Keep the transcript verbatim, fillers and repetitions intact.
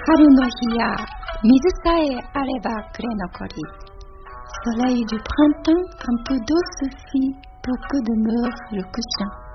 春の日や水さえあればくれ残り。Soleil du printemps, un peu d'eau suffit pour que demeure le couchant.